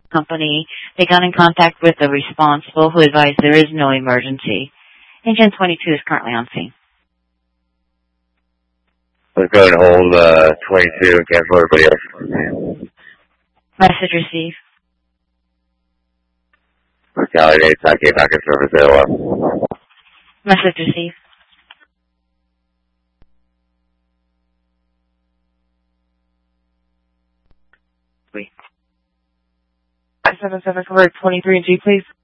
company. They got in contact with the responsible who advised there is no emergency. Engine 22 is currently on scene. Let's go and hold 22 and cancel everybody else. Message received. Retaliate, Taiki, back in service AOL. Message received. I 77 cover 23 and G, please.